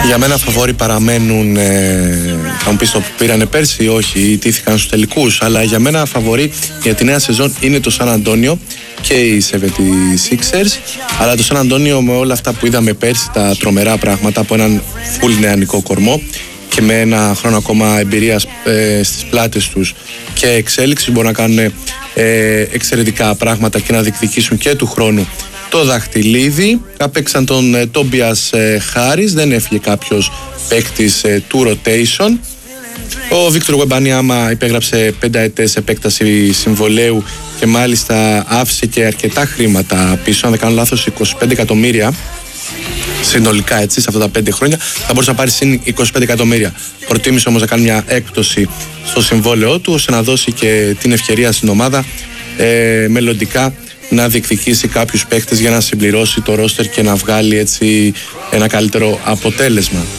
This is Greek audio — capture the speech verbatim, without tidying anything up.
Για μένα φαβόροι παραμένουν, ε, θα μου πεις το πήρανε πέρσι, όχι, ιτήθηκαν στους τελικούς, αλλά για μένα φαβόροι για τη νέα σεζόν είναι το Σαν Αντώνιο και οι εβδομήντα έξι, αλλά το Σαν Αντώνιο με όλα αυτά που είδαμε πέρσι, τα τρομερά πράγματα από έναν φουλ νεανικό κορμό και με ένα χρόνο ακόμα εμπειρίας ε, στις πλάτες τους και εξέλιξη, μπορούν να κάνουν ε, εξαιρετικά πράγματα και να διεκδικήσουν και του χρόνου το δαχτυλίδι. Απέξαν τον ε, Τόμπιας ε, Χάρις, δεν έφυγε κάποιος παίκτης ε, του rotation. Ο Βίκτορ Γουεμπανιάμα υπέγραψε πενταετές επέκταση συμβολαίου και μάλιστα άφησε και αρκετά χρήματα πίσω, αν δεν κάνω λάθος είκοσι πέντε εκατομμύρια συνολικά, έτσι, σε αυτά τα πέντε χρόνια θα μπορούσε να πάρει συν είκοσι πέντε εκατομμύρια. Προτίμησε όμως να κάνει μια έκπτωση στο συμβόλαιό του ώστε να δώσει και την ευκαιρία στην ομάδα ε, μελλοντικά να διεκδικήσει κάποιους παίκτες για να συμπληρώσει το ρόστερ και να βγάλει έτσι ένα καλύτερο αποτέλεσμα.